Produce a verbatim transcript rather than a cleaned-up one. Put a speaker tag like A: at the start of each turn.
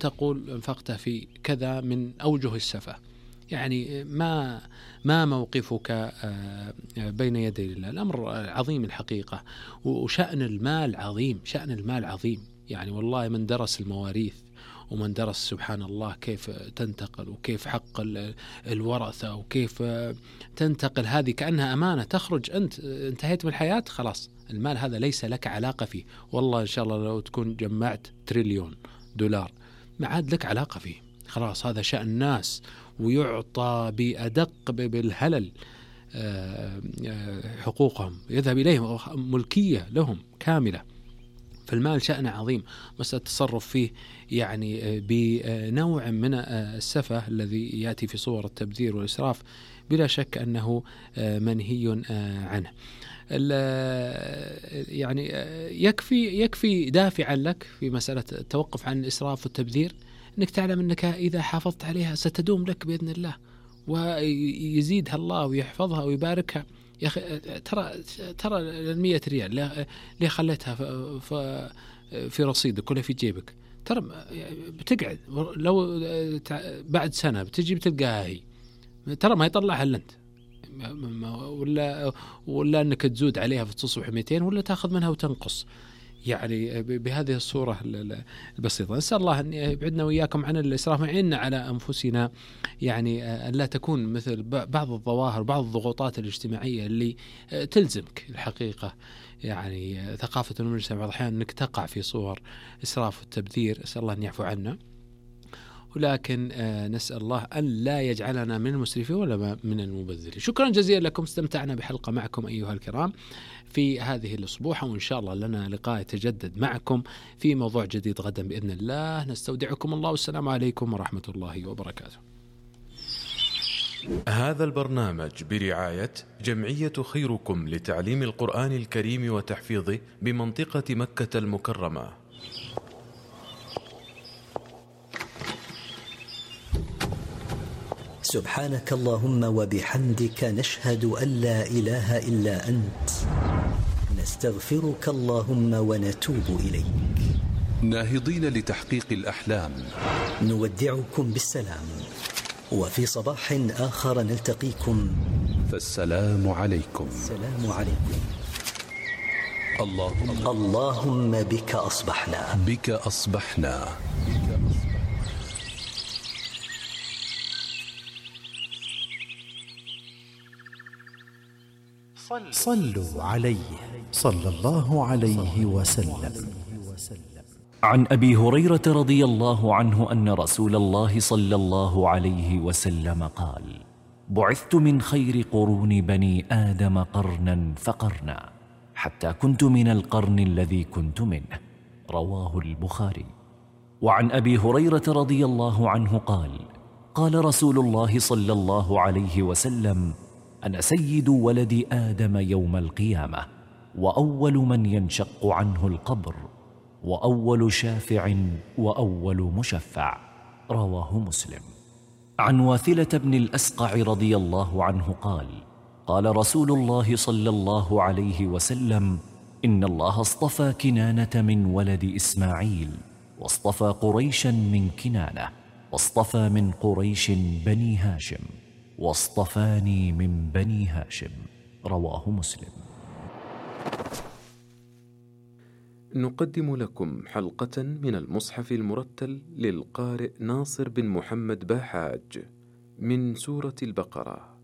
A: تقول أنفقت في كذا من أوجه السفة، يعني ما ما موقفك بين يدي الله؟ الأمر عظيم الحقيقة، وشأن المال عظيم، شأن المال عظيم. يعني والله من درس المواريث ومن درس سبحان الله كيف تنتقل وكيف حق الورثة وكيف تنتقل، هذه كأنها أمانة تخرج، أنت انتهيت من الحياة خلاص، المال هذا ليس لك علاقة فيه. والله إن شاء الله لو تكون جمعت تريليون دولار ما عاد لك علاقة فيه، خلاص هذا شأن الناس، ويعطى بأدق بالهلل حقوقهم، يذهب إليهم ملكية لهم كاملة. فالمال شأن عظيم، بس التصرف فيه يعني بنوع من السفة الذي يأتي في صور التبذير والإسراف بلا شك أنه منهي عنه. يعني يكفي يكفي دافعا لك في مسألة التوقف عن الإسراف والتبذير أنك تعلم أنك إذا حافظت عليها ستدوم لك بإذن الله، ويزيدها الله ويحفظها ويباركها. يا أخي ترى ترى المية ريال اللي خليتها في رصيدك ولا في جيبك ترى بتقعد، لو بعد سنة بتجي بتلقاها هي، ترى ما يطلعها إلا أنت، ولا ولا أنك تزود عليها فتصبح مئتين ولا تأخذ منها وتنقص. يعني بهذه الصورة البسيطة. نسأل الله أن يبعدنا وإياكم عن الإسراف، ويعيننا على أنفسنا يعني أن لا تكون مثل بعض الظواهر بعض الضغوطات الاجتماعية اللي تلزمك الحقيقة، يعني ثقافة المجتمع بعض الأحيان أنك تقع في صور إسراف والتبذير. أسأل الله أن يعفو عنا، ولكن نسأل الله أن لا يجعلنا من المسرفين ولا من المبذرين. شكرا جزيلا لكم، استمتعنا بحلقة معكم أيها الكرام في هذه الأسبوع، وإن شاء الله لنا لقاء يتجدد معكم في موضوع جديد غدا بإذن الله. نستودعكم الله، والسلام عليكم ورحمة الله وبركاته.
B: هذا البرنامج برعاية جمعية خيركم لتعليم القرآن الكريم وتحفيظه بمنطقة مكة المكرمة.
C: سبحانك اللهم وبحمدك، نشهد أن لا إله إلا أنت، نستغفرك اللهم ونتوب إليك.
D: ناهضين لتحقيق الأحلام،
C: نودعكم بالسلام، وفي صباح آخر نلتقيكم،
D: فالسلام عليكم.
C: السلام عليكم.
D: اللهم,
C: اللهم بك أصبحنا
D: بك أصبحنا
E: صلوا عليه صلى الله عليه وسلم.
F: عن أبي هريرة رضي الله عنه أن رسول الله صلى الله عليه وسلم قال: بعثت من خير قرون بني آدم قرنا فقرنا، حتى كنت من القرن الذي كنت منه. رواه البخاري. وعن أبي هريرة رضي الله عنه قال: قال رسول الله صلى الله عليه وسلم: أنا سيد ولد آدم يوم القيامة، وأول من ينشق عنه القبر، وأول شافع وأول مشفع. رواه مسلم. عن واثلة بن الأسقع رضي الله عنه قال: قال رسول الله صلى الله عليه وسلم: إن الله اصطفى كنانة من ولد إسماعيل، واصطفى قريشا من كنانة، واصطفى من قريش بني هاشم، واصطفاني من بني هاشم. رواه مسلم.
B: نقدم لكم حلقة من المصحف المرتل للقارئ ناصر بن محمد باحاج من سورة البقرة.